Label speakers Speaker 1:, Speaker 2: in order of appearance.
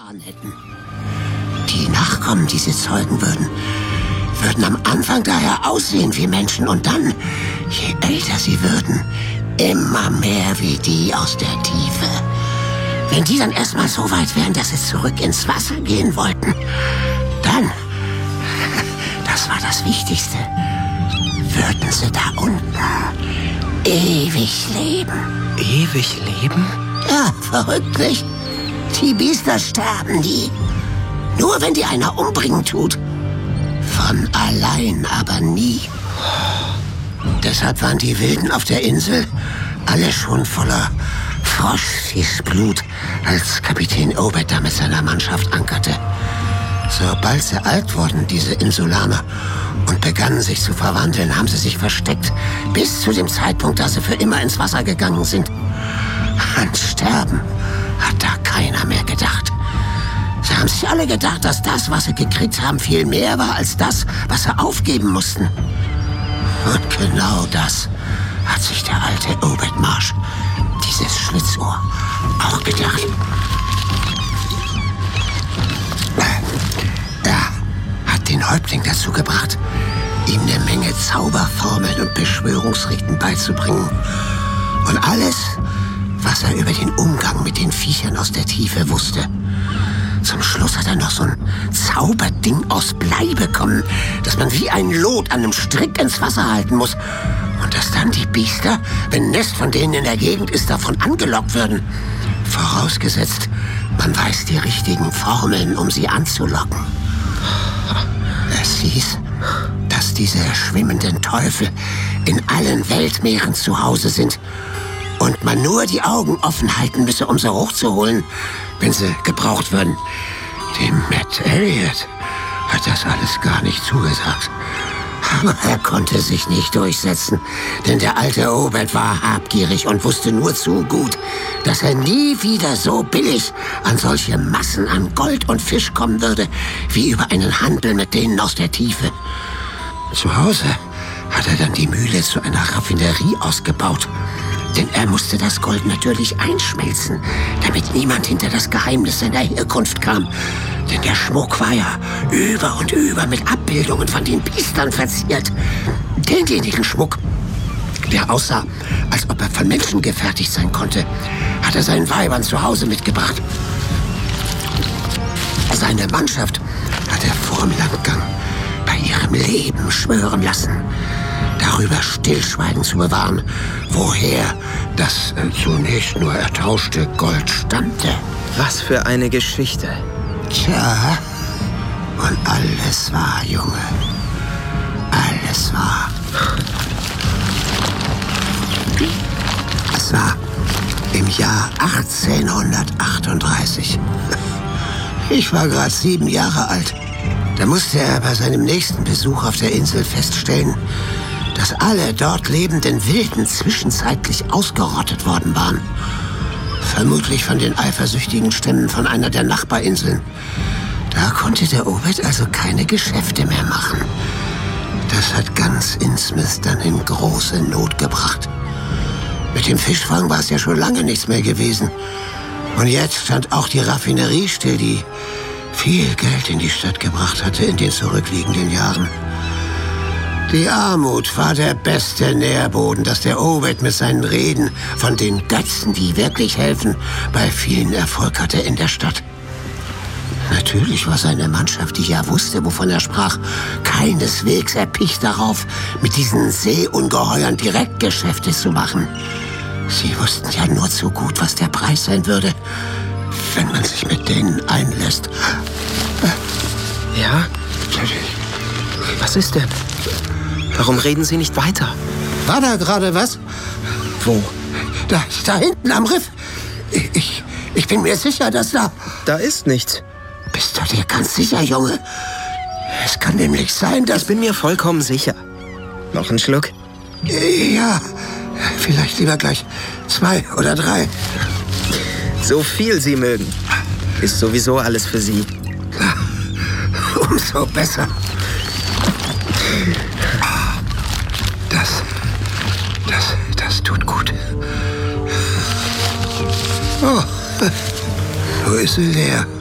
Speaker 1: erfahren hätten. Die Nachkommen, die sie zeugen würden am Anfang daher aussehen wie Menschen und dann, je älter sie würden, immer mehr wie die aus der Tiefe. Wenn die dann erstmal so weit wären, dass sie zurück ins Wasser gehen wollten, dann, das war das Wichtigste, würden sie da unten ewig leben.
Speaker 2: Ewig leben?
Speaker 1: Ja, verrückt, nicht? Die Biester sterben nie. Nur wenn die einer umbringen tut. Von allein aber nie. Deshalb waren die Wilden auf der Insel alle schon voller Froschfischblut, als Kapitän Obed da mit seiner Mannschaft ankerte. Sobald sie alt wurden, diese Insulaner, und begannen sich zu verwandeln, haben sie sich versteckt, bis zu dem Zeitpunkt, dass sie für immer ins Wasser gegangen sind. An Sterben hat da keiner mehr gedacht. Sie haben sich alle gedacht, dass das, was sie gekriegt haben, viel mehr war als das, was sie aufgeben mussten. Und genau das hat sich der alte Obed Marsh, dieses Schlitzohr, auch gedacht. Er hat den Häuptling dazu gebracht, ihm eine Menge Zauberformeln und Beschwörungsriten beizubringen. Und alles, was er über den Umgang mit den Viechern aus der Tiefe wusste. Zum Schluss hat er noch so ein Zauberding aus Blei bekommen, das man wie ein Lot an einem Strick ins Wasser halten muss. Und dass dann die Biester, wenn ein Nest von denen in der Gegend ist, davon angelockt würden. Vorausgesetzt, man weiß die richtigen Formeln, um sie anzulocken. Es hieß, dass diese schwimmenden Teufel in allen Weltmeeren zu Hause sind und man nur die Augen offen halten müsse, um sie hochzuholen, wenn sie gebraucht würden. Dem Matt Elliott hat das alles gar nicht zugesagt. Aber er konnte sich nicht durchsetzen, denn der alte Obed war habgierig und wusste nur zu gut, dass er nie wieder so billig an solche Massen an Gold und Fisch kommen würde, wie über einen Handel mit denen aus der Tiefe. Zu Hause hat er dann die Mühle zu einer Raffinerie ausgebaut. Denn er musste das Gold natürlich einschmelzen, damit niemand hinter das Geheimnis seiner Herkunft kam. Denn der Schmuck war ja über und über mit Abbildungen von den Biestern verziert. Denjenigen Schmuck, der aussah, als ob er von Menschen gefertigt sein konnte, hat er seinen Weibern zu Hause mitgebracht. Seine Mannschaft hat er vor dem Landgang bei ihrem Leben schwören lassen, darüber Stillschweigen zu bewahren, woher das zunächst nur ertauschte Gold stammte.
Speaker 2: Was für eine Geschichte.
Speaker 1: Tja, und alles wahr, Junge. Alles wahr. Es war im Jahr 1838. Ich war gerade 7 Jahre alt. Da musste er bei seinem nächsten Besuch auf der Insel feststellen, dass alle dort lebenden Wilden zwischenzeitlich ausgerottet worden waren. Vermutlich von den eifersüchtigen Stämmen von einer der Nachbarinseln. Da konnte der Obed also keine Geschäfte mehr machen. Das hat ganz Innsmouth dann in große Not gebracht. Mit dem Fischfang war es ja schon lange nichts mehr gewesen. Und jetzt stand auch die Raffinerie still, die viel Geld in die Stadt gebracht hatte in den zurückliegenden Jahren. Die Armut war der beste Nährboden, dass der Obed mit seinen Reden von den Götzen, die wirklich helfen, bei vielen Erfolg hatte in der Stadt. Natürlich war seine Mannschaft, die ja wusste, wovon er sprach, keineswegs erpicht darauf, mit diesen Seeungeheuern Direktgeschäfte zu machen. Sie wussten ja nur zu gut, was der Preis sein würde, wenn man sich mit denen einlässt.
Speaker 2: Ja? Was ist denn? Warum reden Sie nicht weiter?
Speaker 1: War da gerade was?
Speaker 2: Wo?
Speaker 1: Da hinten am Riff. Ich bin mir sicher, dass da...
Speaker 2: Da ist nichts.
Speaker 1: Bist du dir ganz sicher, Junge? Es kann nämlich sein, dass...
Speaker 2: Ich bin mir vollkommen sicher. Noch ein Schluck?
Speaker 1: Ja, vielleicht lieber gleich 2 oder 3.
Speaker 2: So viel Sie mögen. Ist sowieso alles für Sie.
Speaker 1: Umso besser. Das tut gut. Oh, wo ist sie leer?